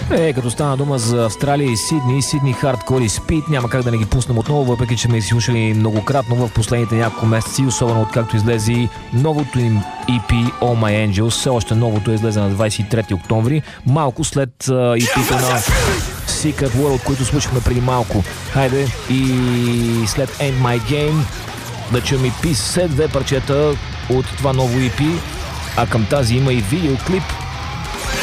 Като стана дума за Австралия и Сидни Hardcore и Speed, няма как да не ги пуснем отново, въпреки че ме изслушали многократно в последните няколко месеци, особено откакто излезе новото им EP All My Angels. Все още новото излезе на 23 октомври, малко след EP-то на Secret World, които случихме преди малко. Хайде, и след End My Game да чуем EP, след две парчета от това ново EP, а към тази има и видеоклип.